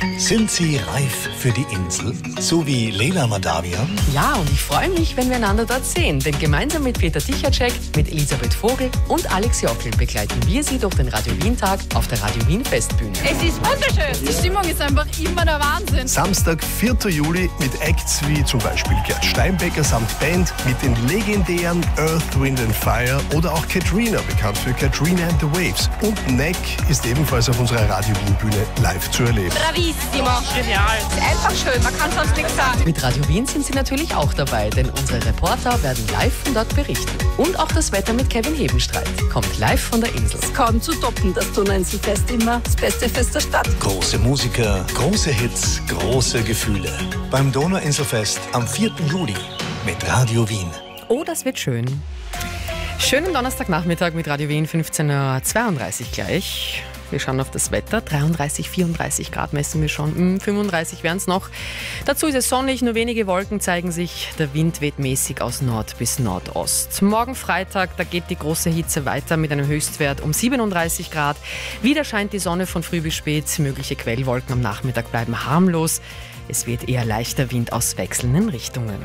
Sind Sie reif für die Insel? So wie Leila Madawian? Ja, und ich freue mich, wenn wir einander dort sehen. Denn gemeinsam mit Peter Tichacek, mit Elisabeth Vogel und Alex Jockel begleiten wir Sie durch den Radio Wien-Tag auf der Radio Wien Festbühne. Es ist wunderschön. Die Stimmung ist einfach immer der Wahnsinn. Samstag, 4. Juli mit Acts wie zum Beispiel Gerd Steinbecker samt Band, mit den legendären Earth, Wind and Fire oder auch Katrina, bekannt für Katrina and the Waves. Und Neck ist ebenfalls auf unserer Radio Wien-Bühne live zu erleben. Bravissimo. Genial. Ist einfach schön, man kann sonst nichts sagen. Mit Radio Wien sind Sie natürlich auch dabei, denn unsere Reporter werden live von dort berichten. Und auch das Wetter mit Kevin Hebenstreit kommt live von der Insel. Kaum zu toppen, das Donauinselfest immer das beste Fest der Stadt. Große Musiker, große Hits, große Gefühle. Beim Donauinselfest am 4. Juli mit Radio Wien. Das wird schön. Schönen Donnerstagnachmittag mit Radio Wien, 15.32 Uhr gleich. Wir schauen auf das Wetter. 33, 34 Grad messen wir schon. 35 werden es noch. Dazu ist es sonnig, nur wenige Wolken zeigen sich. Der Wind weht mäßig aus Nord bis Nordost. Morgen Freitag, da geht die große Hitze weiter mit einem Höchstwert um 37 Grad. Wieder scheint die Sonne von früh bis spät. Mögliche Quellwolken am Nachmittag bleiben harmlos. Es weht eher leichter Wind aus wechselnden Richtungen.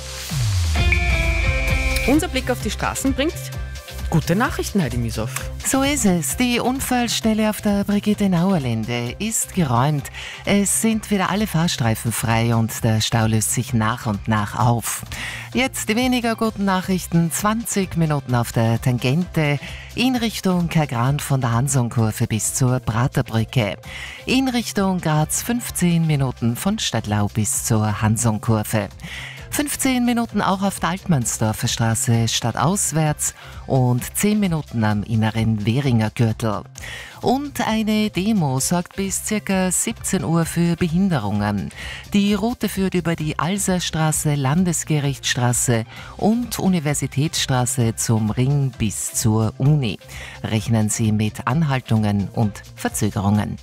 Unser Blick auf die Straßen bringt gute Nachrichten, Heidi Misow. So ist es. Die Unfallstelle auf der Brigitte-Nauer-Linde ist geräumt. Es sind wieder alle Fahrstreifen frei und der Stau löst sich nach und nach auf. Jetzt die weniger guten Nachrichten. 20 Minuten auf der Tangente in Richtung Kergran von der Hansonkurve bis zur Praterbrücke. In Richtung Graz 15 Minuten von Stadtlau bis zur Hansonkurve. 15 Minuten auch auf der Altmannsdorfer Straße stadtauswärts und 10 Minuten am inneren Währinger Gürtel. Und eine Demo sorgt bis ca. 17 Uhr für Behinderungen. Die Route führt über die Alserstraße, Landesgerichtsstraße und Universitätsstraße zum Ring bis zur Uni. Rechnen Sie mit Anhaltungen und Verzögerungen.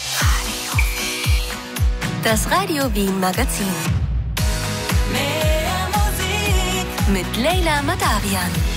Das Radio Wien Magazin. Mehr Musik mit Leila Madawian.